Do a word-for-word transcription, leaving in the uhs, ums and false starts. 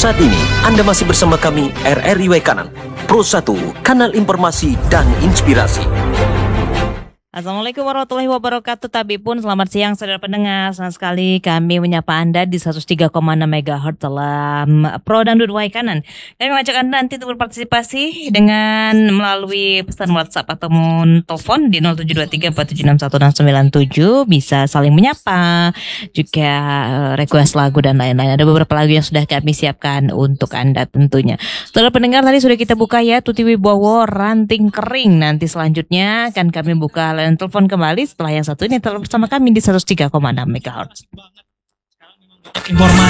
Saat ini Anda masih bersama kami R R I Waikanan, Pro satu, kanal informasi dan inspirasi. Assalamualaikum warahmatullahi wabarakatuh. Tapi pun selamat siang saudara pendengar. Senang sekali kami menyapa Anda di seratus tiga koma enam megahertz dalam Pro Dangdut Waikanan. Kami mengajak Anda nanti untuk berpartisipasi dengan melalui pesan WhatsApp atau telepon di nol tujuh dua tiga empat tujuh enam satu enam sembilan tujuh. Bisa saling menyapa, juga request lagu dan lain-lain. Ada beberapa lagu yang sudah kami siapkan untuk Anda tentunya. Saudara pendengar, tadi sudah kita buka ya Tuti Wibowo Ranting Kering. Nanti selanjutnya akan kami buka dan telepon kembali setelah yang satu ini. Tetap bersama kami di seratus tiga koma enam megahertz. Informasi